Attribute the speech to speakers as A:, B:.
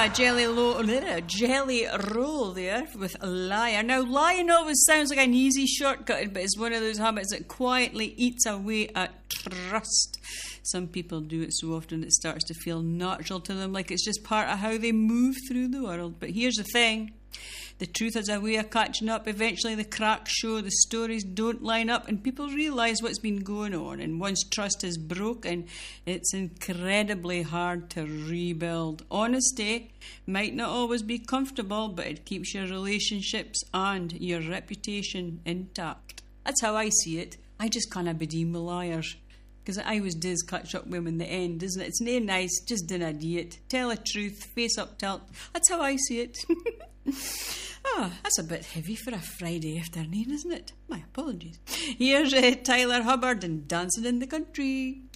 A: jelly roll there with liar. Now, lying always sounds like an easy shortcut, but it's one of those habits that quietly eats away at trust. Some people do it so often it starts to feel natural to them, like it's just part of how they move through the world. But here's the thing. The truth has a way of catching up. Eventually the cracks show, the stories don't line up, and people realise what's been going on. And once trust is broken, it's incredibly hard to rebuild. Honesty might not always be comfortable, but it keeps your relationships and your reputation intact. That's how I see it. I just can't redeem the liars. Because it always does catch up with them in the end, doesn't it? It's no nice, just don't do it. Tell the truth, face up tilt. That's how I see it. That's a bit heavy for a Friday afternoon, isn't it? My apologies. Here's Tyler Hubbard and Dancing in the Country.